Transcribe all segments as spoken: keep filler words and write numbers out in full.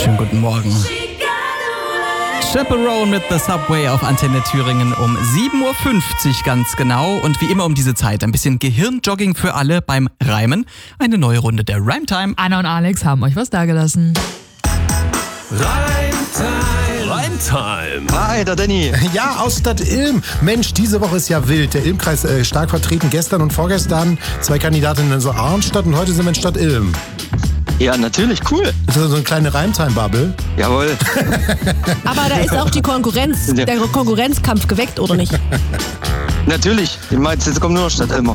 Schönen guten Morgen. Chaperone mit The Subway auf Antenne Thüringen um sieben Uhr fünfzig ganz genau. Und wie immer um diese Zeit ein bisschen Gehirnjogging für alle beim Reimen. Eine neue Runde der Rhymetime. Anna und Alex haben euch was dagelassen. Rhymetime. Rhymetime. Hi, der Danny. Ja, aus Stadt Ilm. Mensch, diese Woche ist ja wild. Der Ilmkreis äh, stark vertreten. Gestern und vorgestern zwei Kandidatinnen in so Arnstadt und heute sind wir in Stadt Ilm. Ja, natürlich, cool. Ist das so eine kleine Rhymetime-Bubble? Jawohl. Aber da ist auch die Konkurrenz, der Konkurrenzkampf geweckt, oder nicht? Natürlich. Ich meine, jetzt kommt nur noch Stadt Ilmer.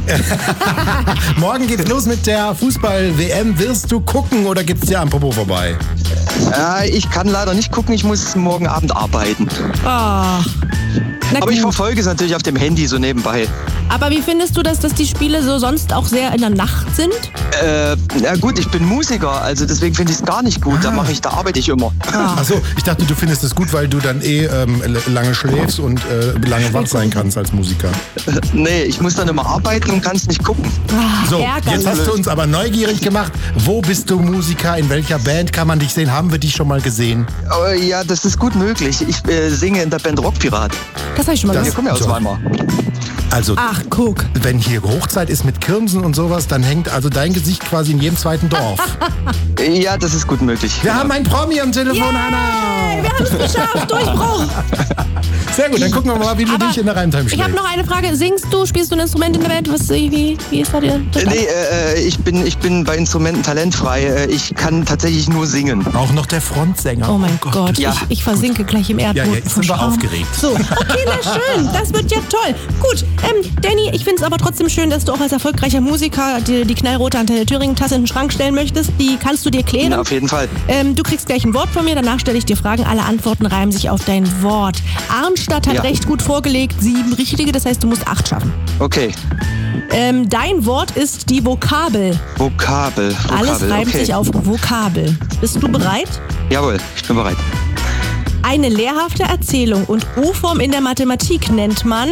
Morgen geht's los mit der Fußball-W M. Wirst du gucken oder geht's dir am Popo vorbei? Äh, ich kann leider nicht gucken, ich muss morgen Abend arbeiten. Ach. Na Aber ich gut. verfolge es natürlich auf dem Handy so nebenbei. Aber wie findest du das, dass die Spiele so sonst auch sehr in der Nacht sind? Äh, ja gut, ich bin Musiker, also deswegen finde ich es gar nicht gut. Da mache ich, da arbeite ich immer. Achso, ich dachte, du findest es gut, weil du dann eh ähm, lange schläfst und äh, lange wach sein kannst als Musiker. Nee, ich muss dann immer arbeiten und kann es nicht gucken. Ach, So, ärgerlich. jetzt hast du uns aber neugierig gemacht. Wo bist du Musiker? In welcher Band kann man dich sehen? Haben wir dich schon mal gesehen? Aber ja, das ist gut möglich. Ich äh, singe in der Band Rockpirat. Das habe ich schon mal Das- Wir gehört. kommen ja aus So. Weimar. Also, Ach, guck. wenn hier Hochzeit ist mit Kirmsen und sowas, dann hängt also dein Gesicht quasi in jedem zweiten Dorf. Ja, das ist gut möglich. Wir haben einen Promi am Telefon, Hey, Hanna! wir haben es geschafft. Durchbruch. Sehr gut, dann gucken wir mal, wie du Aber dich in der Reimtime ich habe schlägst. noch eine Frage. Singst du, spielst du ein Instrument in der Band? Was, wie, wie ist da der? Äh, Nee, äh, ich, bin, ich bin bei Instrumenten talentfrei. Äh, Ich kann tatsächlich nur singen. Auch noch der Frontsänger. Oh mein Gott, Ja. ich, ich versinke gleich im Erdboden. Ja, jetzt vor sind wir Scham. aufgeregt. So, okay, na schön, das wird ja toll. Gut, ähm, Danny, ich finde es aber trotzdem schön, dass du auch als erfolgreicher Musiker die, die knallrote Antenne Thüringen-Tasse in den Schrank stellen möchtest. Die kannst du dir klären. Na, auf jeden Fall. Ähm, du kriegst gleich ein Wort von mir, danach stelle ich dir Fragen. Alle Antworten reimen sich auf dein Wort. Arnstadt hat Ja. recht gut vorgelegt, sieben richtige, das heißt, du musst acht schaffen. Okay. Ähm, dein Wort ist die Vokabel. Vokabel. Vokabel. Alles reimt okay. sich auf Vokabel. Bist du bereit? Jawohl, ich bin bereit. Eine lehrhafte Erzählung und U-Form in der Mathematik nennt man.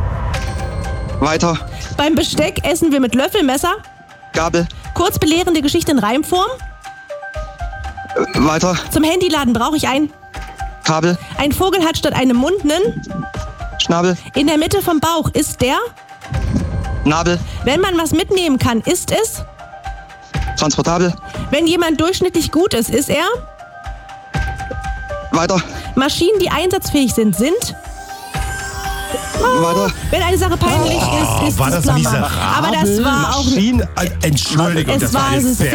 Weiter. Beim Besteck essen wir mit Löffelmesser. Gabel. Kurz belehrende Geschichte in Reimform. Äh, weiter. Zum Handyladen brauche ich ein. Kabel. Ein Vogel hat statt einem Mund nen. Schnabel. In der Mitte vom Bauch ist der. Nabel. Wenn man was mitnehmen kann, ist es. Transportabel. Wenn jemand durchschnittlich gut ist, ist er. Weiter. Maschinen, die einsatzfähig sind, sind. Weiter. Wenn eine Sache peinlich ist, ist war es das normal. miserabel? Aber das war auch. Maschinen. Äh, Entschuldigung, Es das war war jetzt sehr